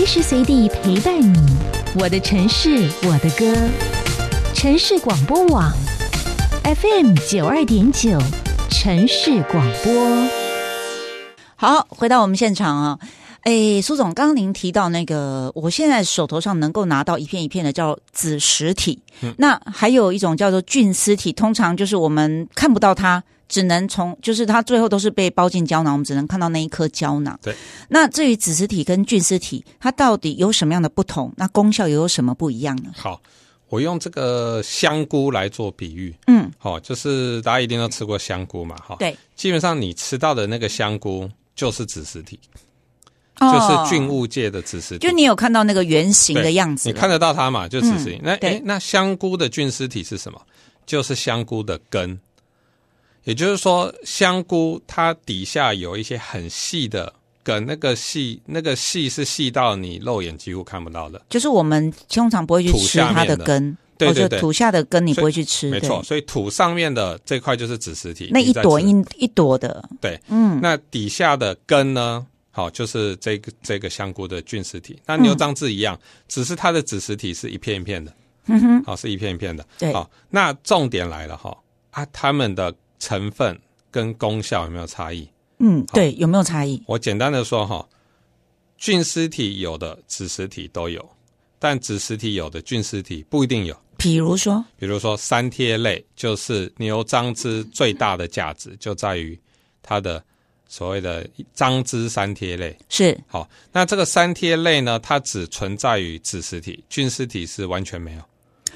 随时随地陪伴你。我的城市，我的歌。城市广播网 FM92.9，城市广播。 好，回到我们现场啊。苏总，刚刚您提到那个，我现在手头上能够拿到一片一片的叫子实体，那还有一种叫做菌丝体，通常就是我们看不到它，只能就是它最后都是被包进胶囊，我们只能看到那一颗胶囊。 对。那至于子实体跟菌丝体，它到底有什么样的不同？那功效又有什么不一样呢？ 好，我用这个香菇来做比喻。就是大家一定都吃过香菇嘛， 对， 基本上你吃到的那个香菇就是子实体。就是菌物界的子实体， 就你有看到那个圆形的样子， 你看得到它嘛？就子实体。那香菇的菌丝体是什么？就是香菇的根。也就是说，香菇它底下有一些很细的根，那个细是细到你肉眼几乎看不到的。 就是我们通常不会去吃它的根， 对， 就土下的根你不会去吃， 没错。所以土上面的这块就是子实体， 那一朵一朵的， 对，那底下的根呢？好，就是这个香菇的菌丝体。那牛樟芝一样，只是它的子实体是一片一片的，好，是一片一片的。 对， 好，那重点来了它们的成分跟功效有没有差异？ 对，有没有差异？ 我简单的说菌丝体有的子实体都有，但子实体有的菌丝体不一定有。 比如说三萜类，就是牛樟芝最大的价值就在于它的所谓的樟芝三萜类。 是。 好，那这个三萜类呢，它只存在于子实体，菌丝体是完全没有。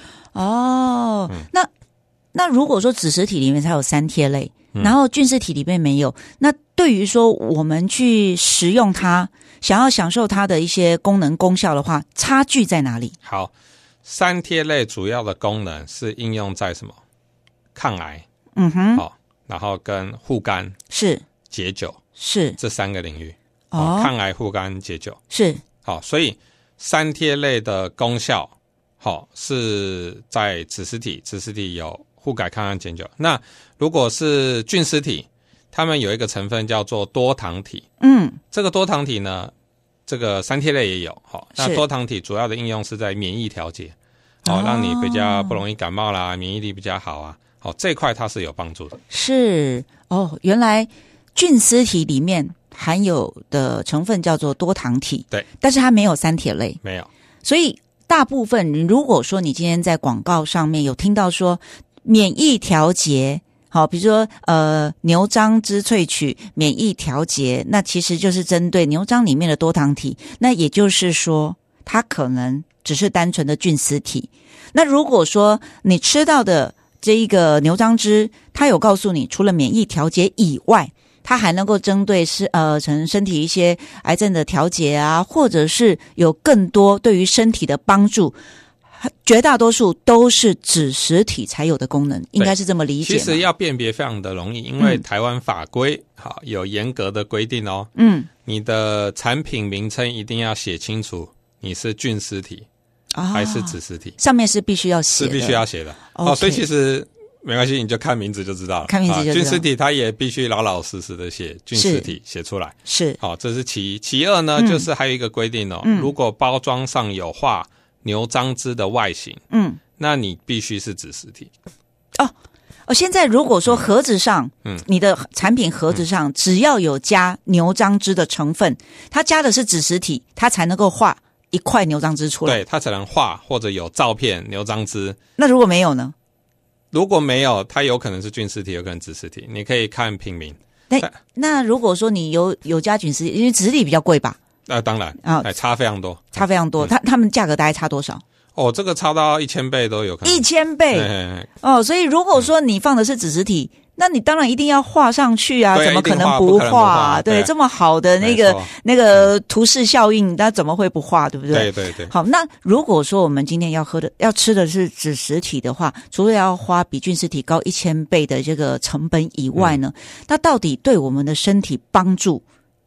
那如果说子实体里面才有三萜类，然后菌丝体里面没有，那对于说我们去食用它，想要享受它的一些功能功效的话，差距在哪里？ 好，三萜类主要的功能是应用在什么？抗癌，好，然后跟护肝， 是解酒， 是这三个领域。抗癌、护肝、解酒， 是。 好，所以三萜类的功效是在子实体，子实体有护肝、抗癌、解酒。那如果是菌丝体，它们有一个成分叫做多糖体。这个多糖体呢，这个三萜类也有。那多糖体主要的应用是在免疫调节，让你比较不容易感冒啦，免疫力比较好啊。这一块它是有帮助的。 是原来菌丝体里面含有的成分叫做多糖体， 对， 但是它没有三萜类， 没有。 所以大部分如果说你今天在广告上面有听到说免疫调节，好，比如说牛樟芝萃取免疫调节，那其实就是针对牛樟里面的多糖体，那也就是说它可能只是单纯的菌丝体。那如果说你吃到的这一个牛樟芝，它有告诉你除了免疫调节以外，它还能够针对身体一些癌症的调节啊，或者是有更多对于身体的帮助，绝大多数都是子实体才有的功能，应该是这么理解吗？ 其实要辨别非常的容易，因为台湾法规有严格的规定哦。你的产品名称一定要写清楚，你是菌丝体还是子实体， 上面是必须要写的， 是必须要写的。所以其实没关系，你就看名字就知道了。 看名字就知道。 菌丝体它也必须老老实实的写菌丝体写出来。 是。 这是其一。其二呢，就是还有一个规定如果包装上有画牛樟芝的外形，那你必须是子实体。 现在如果说盒子上，你的产品盒子上只要有加牛樟芝的成分，它加的是子实体，它才能够画一块牛樟芝出来。 对，它才能画或者有照片牛樟芝。 那如果没有呢？ 如果没有，它有可能是菌丝体，有可能子实体，你可以看品名。 那如果说你有加菌丝体，因为子实体比较贵吧？ 当然差非常多， 差非常多。他们价格大概差多少？ 这个差到1000倍都有可能。 1000倍所以如果说你放的是子实体，那你当然一定要画上去啊，怎么可能不画？对，这么好的那个图示效应，那怎么会不画？对不对？ 对。 好，那如果说我们今天要吃的是子实体的话，除了要花比菌丝体高1000倍的这个成本以外呢，那到底对我们的身体帮助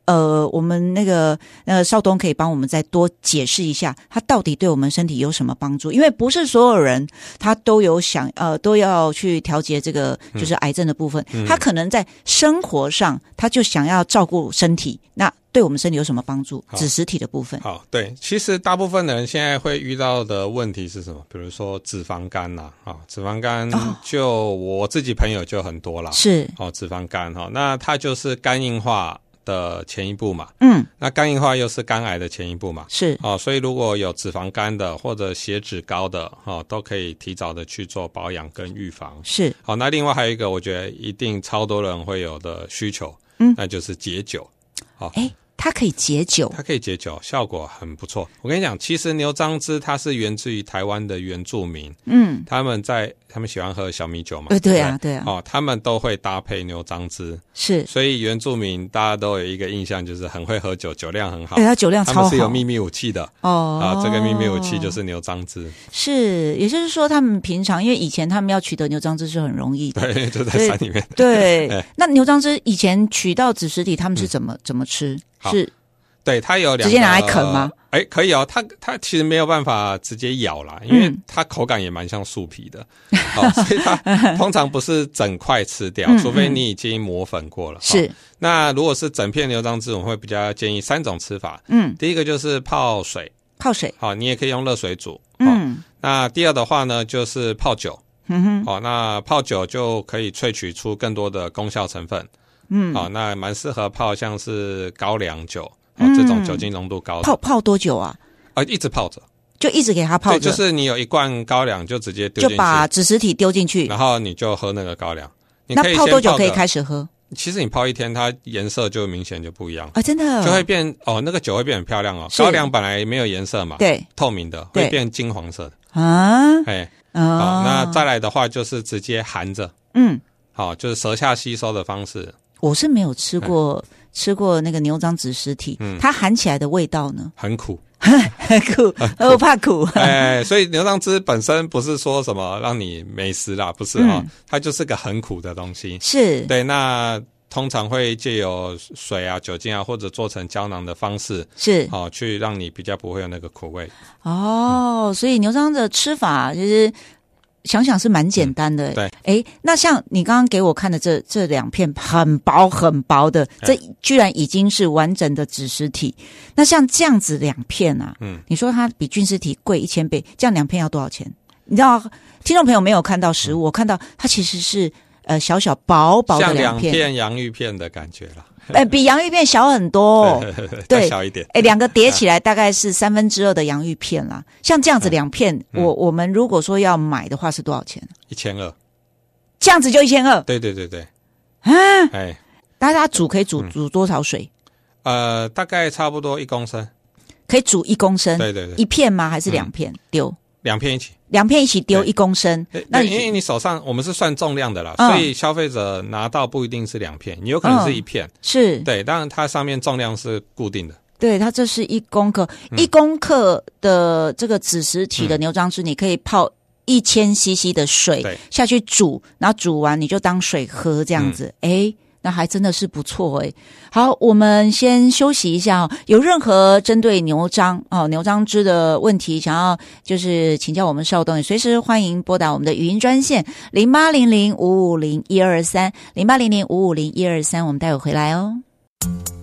我们那个少东可以帮我们再多解释一下，它到底对我们身体有什么帮助？因为不是所有人他都有都要去调节这个就是癌症的部分，他可能在生活上他就想要照顾身体，那对我们身体有什么帮助？子实体的部分。 好，对，其实大部分的人现在会遇到的问题是什么？比如说脂肪肝啦，脂肪肝就我自己朋友就很多啦， 是脂肪肝那它就是肝硬化的前一步嘛，那肝硬化又是肝癌的前一步嘛， 是所以如果有脂肪肝的或者血脂高的都可以提早的去做保养跟预防。 是好，那另外还有一个我觉得一定超多人会有的需求，那就是解酒。 它可以解酒， 它可以解酒，效果很不错。我跟你讲，其实牛樟芝它是源自于台湾的原住民，他们喜欢喝小米酒嘛， 对啊， 他们都会搭配牛樟芝， 是， 所以原住民大家都有一个印象，就是很会喝酒，酒量很好， 他酒量超好， 他们是有秘密武器的这个秘密武器就是牛樟芝， 是，也就是说他们平常因为以前他们要取得牛樟芝是很容易的， 对，就在山里面， 对，那牛樟芝以前取到子实体，他们是怎么吃？是， 对，它有两个， 直接拿来啃吗？ 可以它其实没有办法直接咬啦，因为它口感也蛮像树皮的，所以它通常不是整块吃掉，除非你已经磨粉过了。 是， 那如果是整片牛樟芝，我们会比较建议3种吃法。第一个就是泡水，好，你也可以用热水煮。那第二的话呢，就是泡酒。那泡酒就可以萃取出更多的功效成分。那蛮适合泡像是高粱酒，这种酒精浓度高的。 泡多久啊？ 一直泡着， 就一直给它泡着。 对，就是你有一罐高粱就直接丢进去， 就把子实体丢进去， 然后你就喝那个高粱。 那泡多久可以开始喝？ 其实你泡1天，它颜色就明显就不一样真的就会变那个酒会变很漂亮高粱本来没有颜色嘛， 对， 透明的会变金黄色的好， 那再来的话就是直接含着，好，就是舌下吸收的方式。 我是没有吃过那个牛樟子实体，它含起来的味道呢？ 很苦， 很苦，我怕苦。 所以牛樟芝本身不是说什么让你美食啦，不是它就是个很苦的东西。 是， 对，那通常会借由水啊、酒精啊，或者做成胶囊的方式， 是去让你比较不会有那个苦味。 所以牛樟的吃法其实想想是蛮简单的。 对， 那像你刚刚给我看的这2片很薄很薄的，这居然已经是完整的子实体。那像这样子2片啊，你说它比菌实体贵1000倍，这样2片要多少钱？你知道，听众朋友没有看到实物，我看到它其实是小小薄薄的2片， 像2片洋芋片的感觉啦。 比洋芋片小很多对，小一点。 2个叠起来大概是2/3的洋芋片啦。像这样子2片，我们如果说要买的话是多少钱 ？1200。 这样子就1200？ 对。 大家煮可以煮多少水？ 大概差不多1公升。 可以煮1公升？ 对。 1片吗？还是2片丢 ？2片一起。 2片一起丢1公升， 那因为你手上我们是算重量的啦，所以消费者拿到不一定是2片，你有可能是1片， 是对， 当然它上面重量是固定的。 对，它这是1公克，1公克的这个子实体的牛樟芝，你可以泡1000 cc 的水下去煮，然后煮完你就当水喝这样子，那还真的是不错好，我们先休息一下有任何针对牛樟芝的问题想要就是请教我们少东，也随时欢迎拨打我们的语音专线0800550123 0800550123，我们待会回来